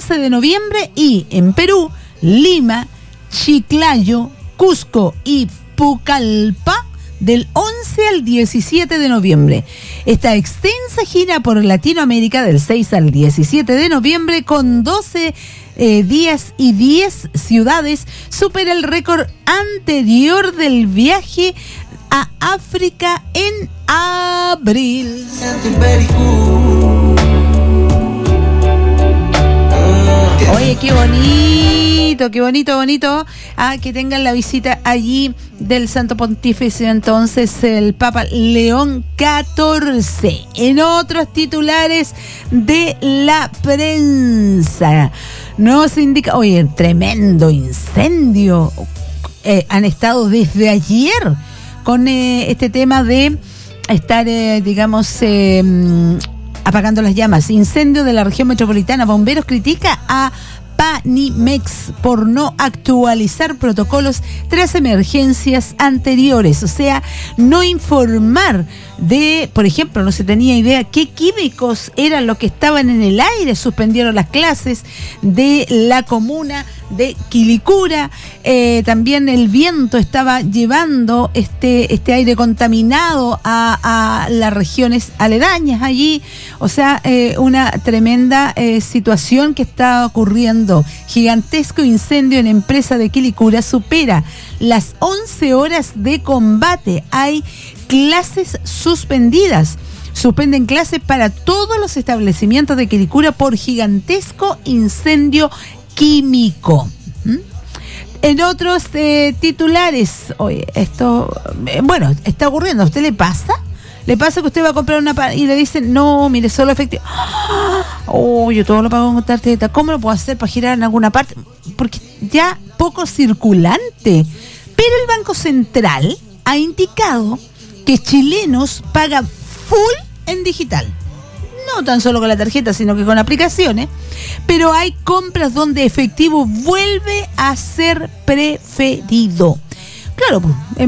11 de noviembre y en Perú, Lima, Chiclayo, Cusco y Pucallpa del 11 al 17 de noviembre. Esta extensa gira por Latinoamérica del 6 al 17 de noviembre con 12 días y 10 ciudades supera el récord anterior del viaje a África en abril. Oye, qué bonito. Que tengan la visita allí del Santo Pontífice, entonces, el Papa León XIV. En otros titulares de la prensa, nos indica, oye, tremendo incendio. Han estado desde ayer con este tema de estar, apagando las llamas. Incendio de la región metropolitana. Bomberos critica a Panimex por no actualizar protocolos tras emergencias anteriores. O sea, no informar de, por ejemplo, no se tenía idea qué químicos eran los que estaban en el aire. Suspendieron las clases de la comuna de Quilicura. También el viento estaba llevando este aire contaminado a las regiones aledañas allí. O sea, una tremenda situación que está ocurriendo. Gigantesco incendio en empresa de Quilicura supera las 11 horas de combate. Hay clases suspendidas. Suspenden clases para todos los establecimientos de Quilicura por gigantesco incendio químico. En otros titulares, oye, esto, está ocurriendo. ¿A usted le pasa? ¿Le pasa que usted va a comprar y le dicen, no, mire, solo efectivo? Yo todo lo pago con tarjeta. ¿Cómo lo puedo hacer para girar en alguna parte? Porque ya poco circulante. Pero el Banco Central ha indicado que chilenos pagan full en digital. No tan solo con la tarjeta, sino que con aplicaciones. Pero hay compras donde efectivo vuelve a ser preferido. Claro, es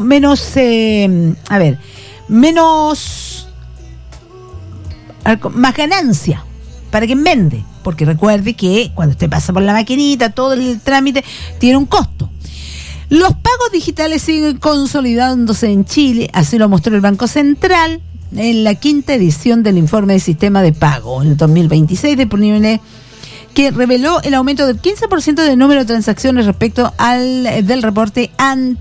más ganancia para quien vende, porque recuerde que cuando usted pasa por la maquinita, todo el trámite tiene un costo. Los pagos digitales siguen consolidándose en Chile, así lo mostró el Banco Central en la 5ª edición del informe de sistema de pago en el 2026 disponible, que reveló el aumento del 15% del número de transacciones respecto del reporte anterior.